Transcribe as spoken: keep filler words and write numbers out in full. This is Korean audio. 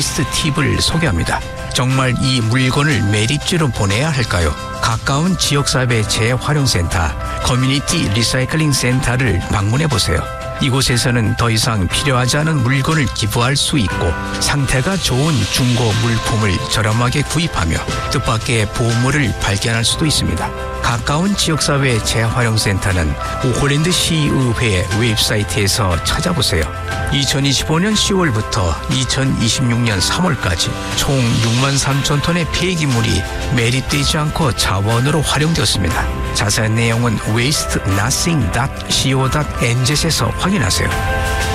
웨이스트 팁을 소개합니다. 정말 이 물건을 매립지로 보내야 할까요? 가까운 지역사회 재활용센터, 커뮤니티 리사이클링 센터를 방문해 보세요. 이곳에서는 더 이상 필요하지 않은 물건을 기부할 수 있고 상태가 좋은 중고 물품을 저렴하게 구입하며 뜻밖의 보물을 발견할 수도 있습니다. 가까운 지역사회 재활용센터는 오클랜드 시의회 웹사이트에서 찾아보세요. 이천이십오 년 시월부터 이천이십육 년 삼월까지 총 육만 삼천 톤의 폐기물이 매립되지 않고 자원으로 활용되었습니다. 자세한 내용은 웨이스트 너싱 닷 씨오 닷 엔zet에서 확인하세요.